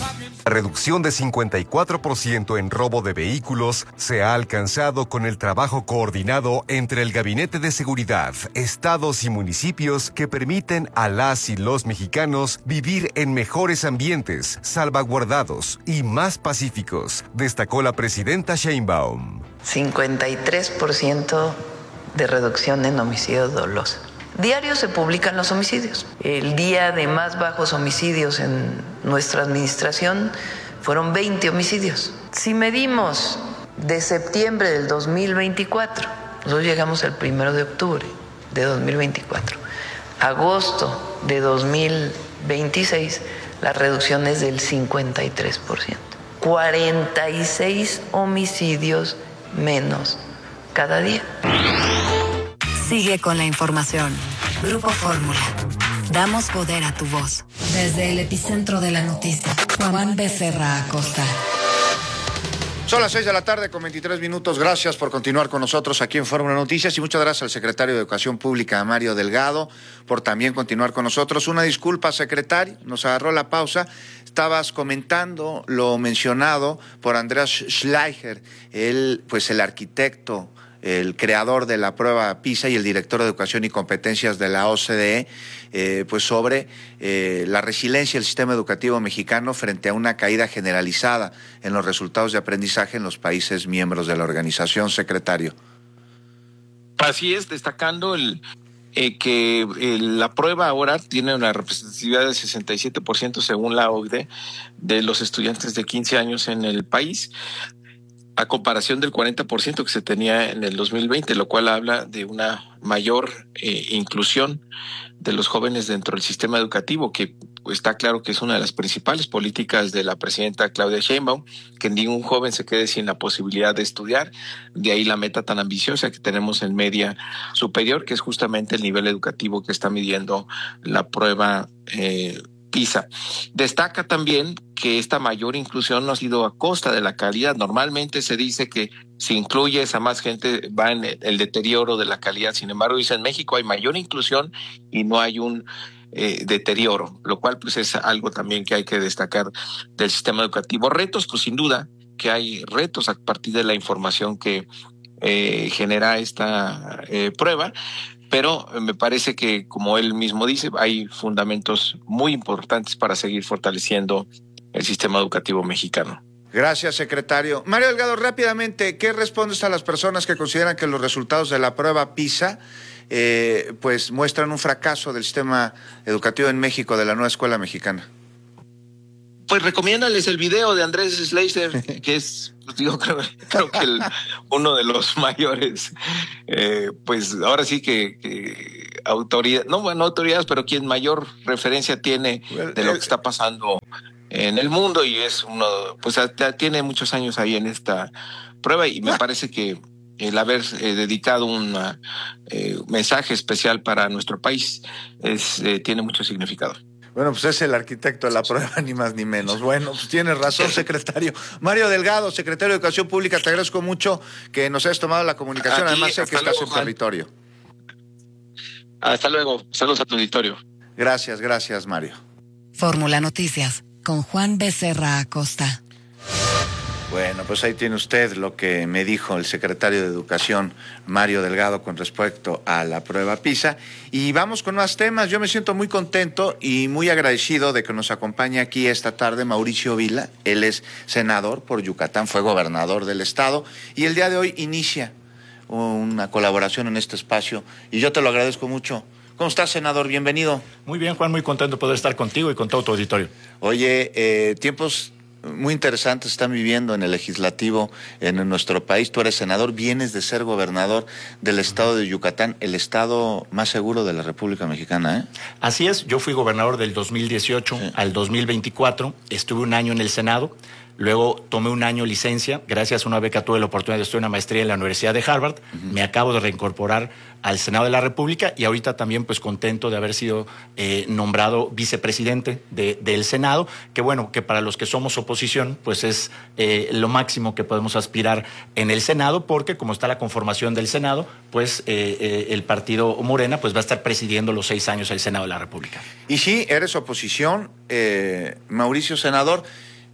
La reducción de 54% en robo de vehículos se ha alcanzado con el trabajo coordinado entre el Gabinete de Seguridad, estados y municipios que permiten a las y los mexicanos vivir en mejores ambientes, salvaguardados y más pacíficos, destacó la presidenta Sheinbaum. 53% de reducción en homicidios dolosos. Diario se publican los homicidios. El día de más bajos homicidios en nuestra administración fueron 20 homicidios. Si medimos de septiembre del 2024, nosotros llegamos el 1 de octubre de 2024, agosto de 2026, la reducción es del 53%. 46 homicidios menos cada día. Sigue con la información. Grupo Fórmula. Damos poder a tu voz. Desde el epicentro de la noticia, Juan Becerra Acosta. Son las 6 de la tarde con 23 minutos. Gracias por continuar con nosotros aquí en Fórmula Noticias y muchas gracias al secretario de Educación Pública, Mario Delgado, por también continuar con nosotros. Una disculpa, secretario, nos agarró la pausa. Estabas comentando lo mencionado por Andreas Schleicher, él, pues el arquitecto, el creador de la prueba PISA y el director de Educación y Competencias de la OCDE, pues sobre la resiliencia del sistema educativo mexicano frente a una caída generalizada en los resultados de aprendizaje en los países miembros de la organización, secretario. Así es, destacando que la prueba ahora tiene una representatividad del 67% según la OCDE de los estudiantes de 15 años en el país, a comparación del 40% que se tenía en el 2020, lo cual habla de una mayor inclusión de los jóvenes dentro del sistema educativo, que está claro que es una de las principales políticas de la presidenta Claudia Sheinbaum, que ningún joven se quede sin la posibilidad de estudiar. De ahí la meta tan ambiciosa que tenemos en media superior, que es justamente el nivel educativo que está midiendo la prueba PISA. Destaca también que esta mayor inclusión no ha sido a costa de la calidad. Normalmente se dice que si incluyes a más gente va en el deterioro de la calidad. Sin embargo, dice en México hay mayor inclusión y no hay un deterioro, lo cual pues es algo también que hay que destacar del sistema educativo. Retos, pues sin duda que hay retos a partir de la información que genera esta prueba, pero me parece que, como él mismo dice, hay fundamentos muy importantes para seguir fortaleciendo el sistema educativo mexicano. Gracias, secretario. Mario Delgado, rápidamente, ¿qué respondes a las personas que consideran que los resultados de la prueba PISA pues muestran un fracaso del sistema educativo en México, de la nueva escuela mexicana? Pues recomiéndales el video de Andrés Schleicher, que es, digo, creo que uno de los mayores, pues ahora sí que autoridad, no bueno, autoridades, pero quien mayor referencia tiene de lo que está pasando en el mundo, y es uno, pues tiene muchos años ahí en esta prueba, y me parece que el haber dedicado un mensaje especial para nuestro país tiene mucho significado. Bueno, pues es el arquitecto de la prueba, ni más ni menos. Bueno, pues tienes razón, secretario. Mario Delgado, secretario de Educación Pública, te agradezco mucho que nos hayas tomado la comunicación. Además, sé que estás en territorio. Hasta luego. Saludos a tu auditorio. Gracias, Mario. Fórmula Noticias, con Juan Becerra Acosta. Bueno, pues ahí tiene usted lo que me dijo el secretario de Educación, Mario Delgado, con respecto a la prueba PISA. Y vamos con más temas. Yo me siento muy contento y muy agradecido de que nos acompañe aquí esta tarde Mauricio Vila. Él es senador por Yucatán, fue gobernador del estado y el día de hoy inicia una colaboración en este espacio y yo te lo agradezco mucho. ¿Cómo estás, senador? Bienvenido. Muy bien, Juan, muy contento de poder estar contigo y con todo tu auditorio. Oye, tiempos muy interesantes están viviendo en el legislativo en nuestro país. Tú eres senador, vienes de ser gobernador del estado de Yucatán, el estado más seguro de la República Mexicana, ¿eh? Así es, yo fui gobernador del 2018 al 2024, estuve un año en el Senado, luego tomé un año licencia, gracias a una beca tuve la oportunidad de estudiar una maestría en la Universidad de Harvard, me acabo de reincorporar al Senado de la República y ahorita también pues contento de haber sido nombrado vicepresidente del Senado, que bueno, que para los que somos oposición pues es lo máximo que podemos aspirar en el Senado, porque como está la conformación del Senado, pues el partido Morena pues va a estar presidiendo los 6 años el Senado de la República. Y sí, eres oposición, Mauricio, senador.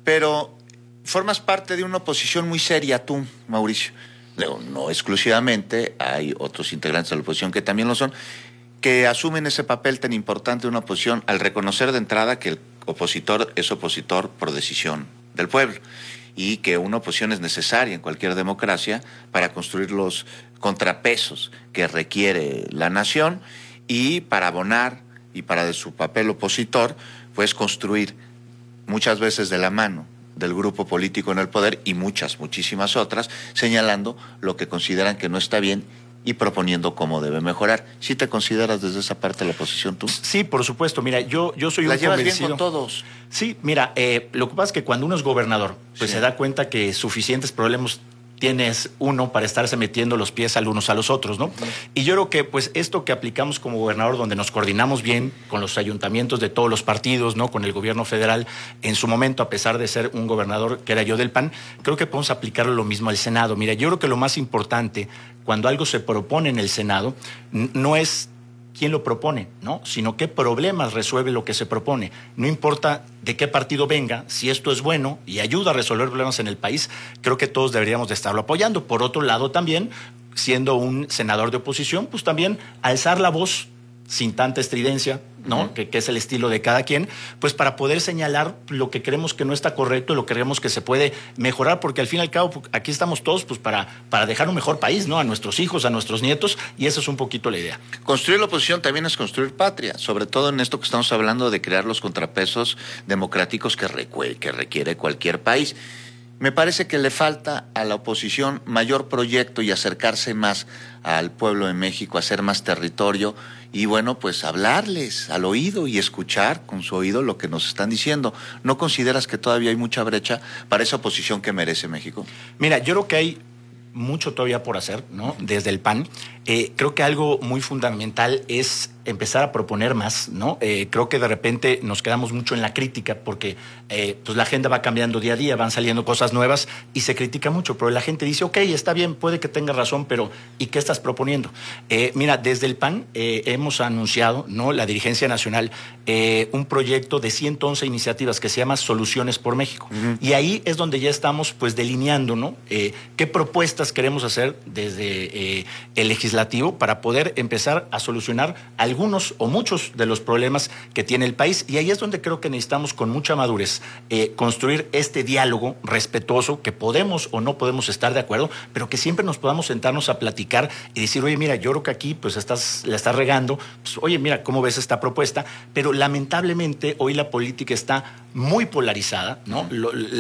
pero formas parte de una oposición muy seria tú, Mauricio. Luego, no exclusivamente, hay otros integrantes de la oposición que también lo son, que asumen ese papel tan importante de una oposición al reconocer de entrada que el opositor es opositor por decisión del pueblo y que una oposición es necesaria en cualquier democracia para construir los contrapesos que requiere la nación y para abonar y para de su papel opositor, pues construir muchas veces de la mano del grupo político en el poder y muchísimas otras, señalando lo que consideran que no está bien y proponiendo cómo debe mejorar. ¿Sí te consideras desde esa parte de la oposición tú? Sí, por supuesto. Mira, yo soy un ¿La llevas bien convencido. con todos? Sí, mira, lo que pasa es que cuando uno es gobernador, pues se da cuenta que suficientes problemas tienes uno para estarse metiendo los pies al unos a los otros, ¿no? Y yo creo que pues esto que aplicamos como gobernador, donde nos coordinamos bien con los ayuntamientos de todos los partidos, ¿no? Con el gobierno federal, en su momento, a pesar de ser un gobernador que era yo del PAN, creo que podemos aplicarlo lo mismo al Senado. Mira, yo creo que lo más importante cuando algo se propone en el Senado no es quién lo propone, ¿no? Sino qué problemas resuelve lo que se propone. No importa de qué partido venga, si esto es bueno y ayuda a resolver problemas en el país, creo que todos deberíamos de estarlo apoyando. Por otro lado, también, siendo un senador de oposición, pues también alzar la voz sin tanta estridencia, ¿no? Que es el estilo de cada quien, pues para poder señalar lo que creemos que no está correcto, lo que creemos que se puede mejorar, porque al fin y al cabo aquí estamos todos pues para dejar un mejor país, ¿no? A nuestros hijos, a nuestros nietos, y esa es un poquito la idea. Construir la oposición también es construir patria, sobre todo en esto que estamos hablando de crear los contrapesos democráticos que requiere cualquier país. Me parece que le falta a la oposición mayor proyecto y acercarse más al pueblo de México, hacer más territorio y bueno, pues hablarles al oído y escuchar con su oído lo que nos están diciendo. ¿No consideras que todavía hay mucha brecha para esa oposición que merece México? Mira, yo creo que hay mucho todavía por hacer, ¿no? Desde el PAN. Creo que algo muy fundamental es empezar a proponer más, ¿no? Creo que de repente nos quedamos mucho en la crítica porque pues la agenda va cambiando día a día, van saliendo cosas nuevas y se critica mucho, pero la gente dice, ok, está bien, puede que tenga razón, pero ¿y qué estás proponiendo? Mira, desde el PAN hemos anunciado, ¿no? La dirigencia nacional, un proyecto de 111 iniciativas que se llama Soluciones por México. Y ahí es donde ya estamos pues delineando, ¿no? ¿Qué propuestas queremos hacer desde el legislativo para poder empezar a solucionar algunos o muchos de los problemas que tiene el país? Y ahí es donde creo que necesitamos con mucha madurez construir este diálogo respetuoso, que podemos o no podemos estar de acuerdo, pero que siempre nos podamos sentarnos a platicar y decir, oye, mira, yo creo que aquí pues la estás regando, pues, oye, mira, ¿cómo ves esta propuesta? Pero lamentablemente hoy la política está muy polarizada, ¿no?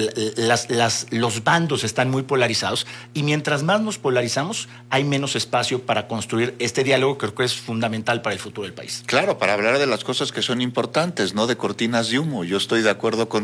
Los bandos están muy polarizados y mientras más nos polarizamos, hay menos espacio para construir este diálogo que creo que es fundamental para el futuro del país. Claro, para hablar de las cosas que son importantes, no de cortinas de humo. Yo estoy de acuerdo con